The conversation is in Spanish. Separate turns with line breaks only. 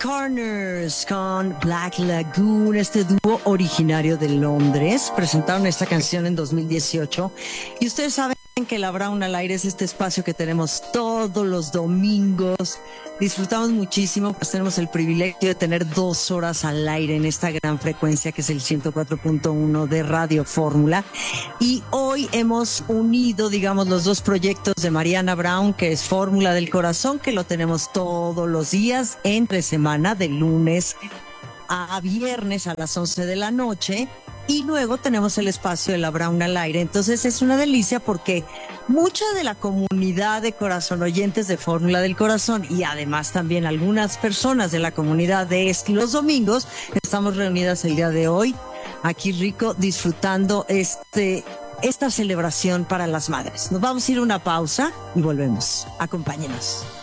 Corners con Black Lagoon, este dúo originario de Londres. Presentaron esta canción en 2018 y ustedes saben que La Brown al Aire es este espacio que tenemos todos los domingos. Disfrutamos muchísimo, pues tenemos el privilegio de tener 2 horas al aire en esta gran frecuencia que es el 104.1 de Radio Fórmula. Y hoy hemos unido, digamos, los dos proyectos de Mariana Brown, que es Fórmula del Corazón, que lo tenemos todos los días entre semana, de lunes a viernes a las 11 de la noche. Y luego tenemos el espacio de La Brown al Aire. Entonces es una delicia porque mucha de la comunidad de corazón oyentes de Fórmula del Corazón y además también algunas personas de la comunidad de los domingos estamos reunidas el día de hoy aquí, Rico, disfrutando esta celebración para las madres. Nos vamos a ir a una pausa y volvemos. Acompáñenos.